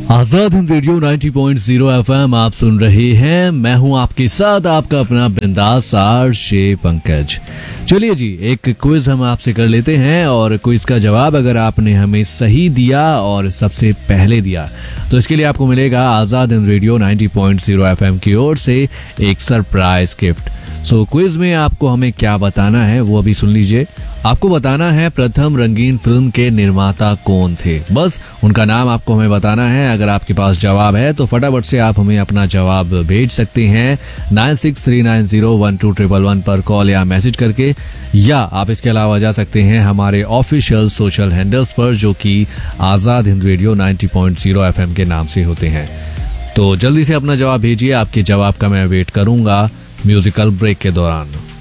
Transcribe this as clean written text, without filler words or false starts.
Azad Hind radio 90.0 FM आप सुन रहे हैं। मैं हूं आपके साथ आपका अपना बिंदास आरजे पंकज। चलिए जी, एक क्विज हम आपसे कर लेते हैं और क्विज का जवाब अगर आपने हमें सही दिया और सबसे पहले दिया तो इसके लिए आपको मिलेगा आजाद हिंद रेडियो 90.0 एफएम की ओर से एक सरप्राइज गिफ्ट। सो क्विज में आपको हमें क्या बताना है वो अभी सुन लीजिए। आपको बताना है प्रथम रंगीन फिल्म के निर्माता कौन थे। बस उनका नाम आपको हमें बताना है। अगर आपके पास जवाब है तो फटाफट से आप हमें अपना जवाब भेज सकते हैं 9639012111 पर कॉल या मैसेज करके, या आप इसके अलावा जा सकते हैं हमारे ऑफिशियल सोशल हैंडल्स पर जो कि आजाद हिंद रेडियो 90.0 एफएम के नाम से होते हैं। तो जल्दी से अपना जवाब भेजिए। आपके जवाब का मैं वेट करूंगा म्यूजिकल ब्रेक के दौरान।